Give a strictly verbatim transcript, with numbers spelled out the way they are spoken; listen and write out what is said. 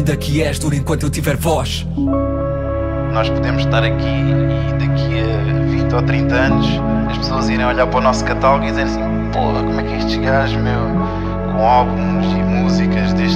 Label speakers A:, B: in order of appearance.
A: ainda que és duro enquanto eu tiver voz.
B: Nós podemos estar aqui e daqui a vinte ou trinta anos as pessoas irem olhar para o nosso catálogo e dizer assim: porra, como é que estes gajos, meu, com álbuns e músicas desde